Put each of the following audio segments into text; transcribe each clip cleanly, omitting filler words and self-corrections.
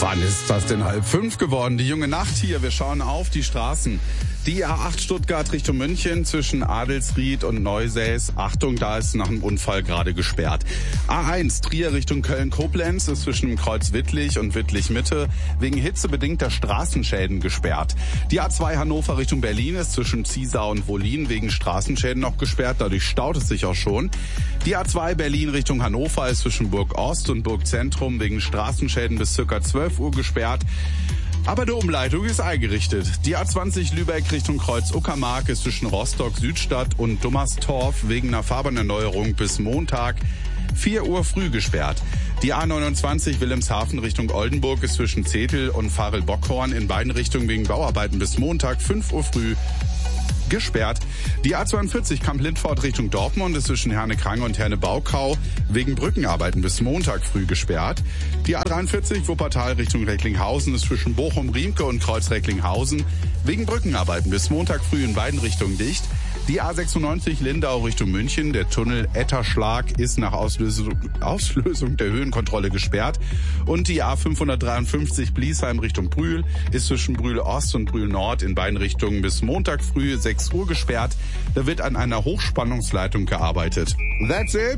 Wann ist das denn 4:30 geworden? Die junge Nacht hier. Wir schauen auf die Straßen. Die A8 Stuttgart Richtung München zwischen Adelsried und Neusäß. Achtung, da ist nach einem Unfall gerade gesperrt. A1 Trier Richtung Köln-Koblenz ist zwischen dem Kreuz Wittlich und Wittlich-Mitte wegen hitzebedingter Straßenschäden gesperrt. Die A2 Hannover Richtung Berlin ist zwischen Ziesau und Wollin wegen Straßenschäden noch gesperrt. Dadurch staut es sich auch schon. Die A2 Berlin Richtung Hannover ist zwischen Burg Ost und Burg Zentrum wegen Straßenschäden bis ca. 12 Uhr gesperrt. Aber die Umleitung ist eingerichtet. Die A20 Lübeck Richtung Kreuz Uckermark ist zwischen Rostock Südstadt und Dummerstorf wegen einer Fahrbahnerneuerung bis Montag 4 Uhr früh gesperrt. Die A29 Wilhelmshaven Richtung Oldenburg ist zwischen Zetel und Varel-Bockhorn in beiden Richtungen wegen Bauarbeiten bis Montag 5 Uhr früh gesperrt. Die A42 Kamp-Lindfort Richtung Dortmund ist zwischen Herne-Krange und Herne-Baukau wegen Brückenarbeiten bis Montag früh gesperrt. Die A43 Wuppertal Richtung Recklinghausen ist zwischen Bochum-Riemke und Kreuz-Recklinghausen wegen Brückenarbeiten bis Montag früh in beiden Richtungen dicht. Die A96 Lindau Richtung München, der Tunnel Etterschlag ist nach Auslösung der Höhenkontrolle gesperrt. Und die A553 Bliesheim Richtung Brühl ist zwischen Brühl Ost und Brühl Nord in beiden Richtungen bis Montag früh 6 Uhr gesperrt. Da wird an einer Hochspannungsleitung gearbeitet. That's it.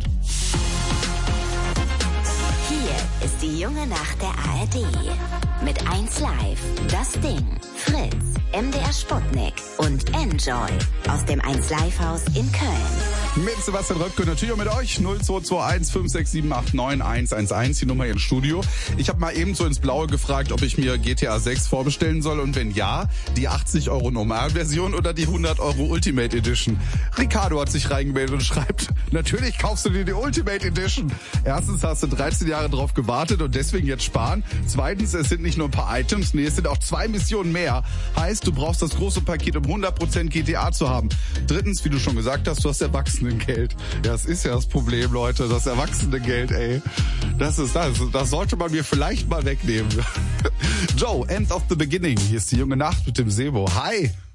Hier ist die junge Nacht der ARD. Mit 1 Live, das Ding, Fritz, MDR Sputnik und Enjoy aus dem 1 Live Haus in Köln. Mit Sebastian Röpke natürlich auch mit euch. 0221 56789 111, die Nummer hier im Studio. Ich habe mal eben so ins Blaue gefragt, ob ich mir GTA 6 vorbestellen soll und wenn ja, die 80 € Normalversion oder die 100 € Ultimate Edition. Ricardo hat sich reingemeldet und schreibt, natürlich kaufst du dir die Ultimate Edition. Erstens hast du 13 Jahre drauf gewartet und deswegen jetzt sparen. Zweitens, es sind nicht nur ein paar Items, nee, es sind auch 2 Missionen mehr. Heißt, du brauchst das große Paket, um 100% GTA zu haben. Drittens, wie du schon gesagt hast, du hast Erwachsenengeld. Ja, das ist ja das Problem, Leute, das Erwachsenengeld, ey. Das sollte man mir vielleicht mal wegnehmen. Joe, End of the Beginning. Hier ist die junge Nacht mit dem Sebo. Hi!